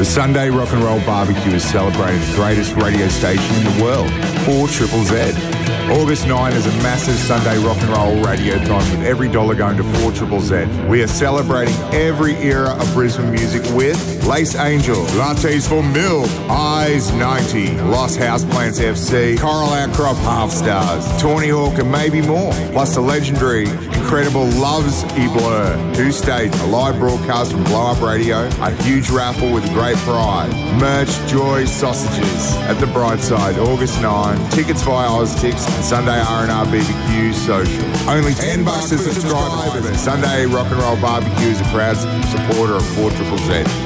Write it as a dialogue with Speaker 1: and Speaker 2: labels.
Speaker 1: The Sunday Rock and Roll Barbecue is celebrating the greatest radio station in the world, 4ZZZ. August 9 is a massive Sunday rock and roll radiothon with every dollar going to 4ZZZ. We are celebrating every era of Brisbane music with Lace Angel, Lattes for Milk, Eyes 90, Lost Houseplants FC, Coral Outcrop Half Stars, Tawny Hawk and maybe more. Plus the legendary, incredible Loves E Blur, 2 states, a live broadcast from Blow Up Radio, a huge raffle with a great prize, merch, joy, sausages at the Brightside, August 9, tickets via OzTix and Sunday R&R BBQ social. Only $10 to subscribe. Sunday Rock and Roll Barbecue is a proud supporter of 4ZZZ.